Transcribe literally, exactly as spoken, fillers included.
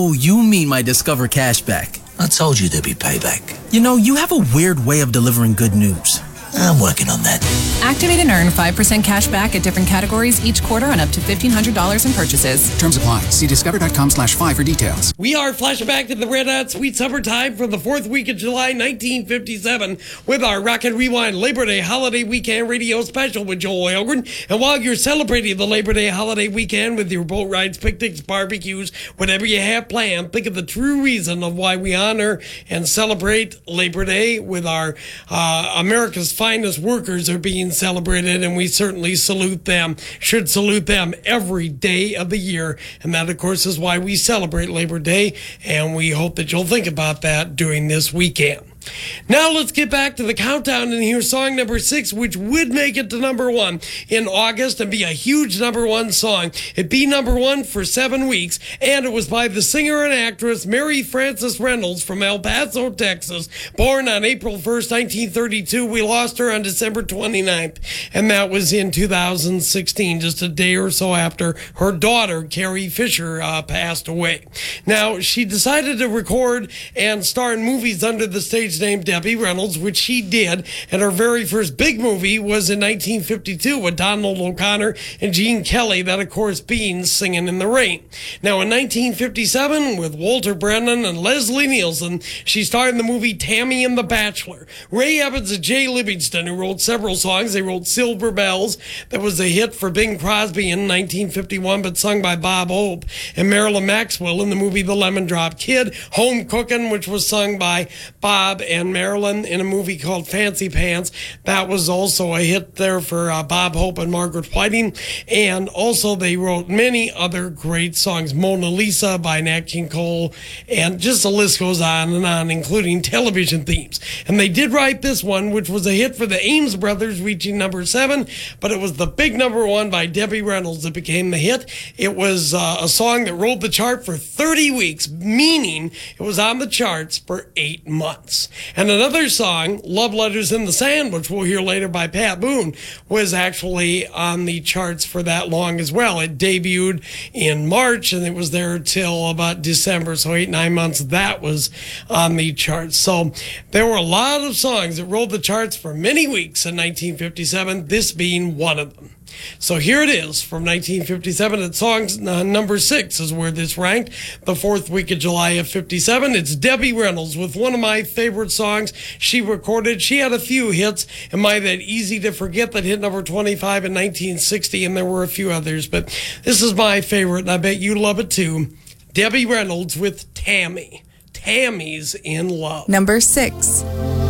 Oh, you mean my Discover Cashback. I told you there'd be payback. You know, you have a weird way of delivering good news. I'm working on that. Activate and earn five percent cash back at different categories each quarter on up to fifteen hundred dollars in purchases. Terms apply. See discover.com slash five for details. We are flashing back to the Red Hot Sweet Summertime from the fourth week of July, nineteen fifty-seven, with our Rock and Rewind Labor Day Holiday Weekend Radio Special with Joel Elgren. And while you're celebrating the Labor Day Holiday Weekend with your boat rides, picnics, barbecues, whatever you have planned, think of the true reason of why we honor and celebrate Labor Day with our uh, America's finest workers are being celebrated, and we certainly salute them, should salute them every day of the year. And that, of course, is why we celebrate Labor Day, and we hope that you'll think about that during this weekend. Now let's get back to the countdown and hear song number six, which would make it to number one in August and be a huge number one song. It'd be number one for seven weeks, and it was by the singer and actress Mary Frances Reynolds from El Paso, Texas, born on April first, nineteen thirty-two. We lost her on December twenty-ninth, and that was in two thousand sixteen, just a day or so after her daughter, Carrie Fisher, uh, passed away. Now, she decided to record and star in movies under the stage name Debbie Reynolds, which she did, and her very first big movie was in nineteen fifty-two with Donald O'Connor and Gene Kelly, that of course being Singing in the Rain. Now in nineteen fifty-seven, with Walter Brennan and Leslie Nielsen, she starred in the movie Tammy and the Bachelor. Ray Evans and Jay Livingston, who wrote several songs, they wrote Silver Bells, that was a hit for Bing Crosby in nineteen fifty-one, but sung by Bob Hope, and Marilyn Maxwell in the movie The Lemon Drop Kid, Home Cookin', which was sung by Bob and Marilyn in a movie called Fancy Pants. That was also a hit there for uh, Bob Hope and Margaret Whiting. And also they wrote many other great songs. Mona Lisa by Nat King Cole. And just the list goes on and on, including television themes. And they did write this one, which was a hit for the Ames Brothers, reaching number seven. But it was the big number one by Debbie Reynolds that became the hit. It was uh, a song that rode the chart for thirty weeks, meaning it was on the charts for eight months. And another song, Love Letters in the Sand, which we'll hear later by Pat Boone, was actually on the charts for that long as well. It debuted in March, and it was there till about December, so eight, nine months that was on the charts. So there were a lot of songs that rode the charts for many weeks in nineteen fifty-seven, this being one of them. So here it is from nineteen fifty-seven. At songs uh, number six is where this ranked, the fourth week of July of fifty-seven. It's Debbie Reynolds with one of my favorite songs she recorded. She had a few hits. Am I That Easy to Forget that hit number twenty-five in nineteen sixty, and there were a few others, but this is my favorite, and I bet you love it too. Debbie Reynolds with Tammy. Tammy's in Love. Number six.